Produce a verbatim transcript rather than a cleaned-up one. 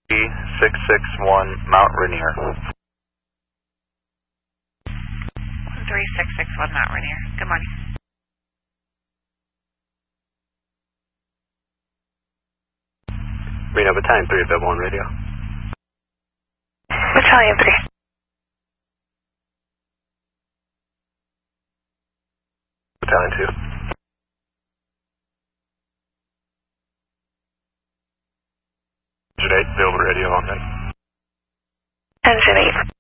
six six one Mount Rainier. three six six one Mount Rainier. Good morning. Reno Battalion three, available on radio. Battalion three. Battalion two. Engine eight, available radio on that. Engine eight.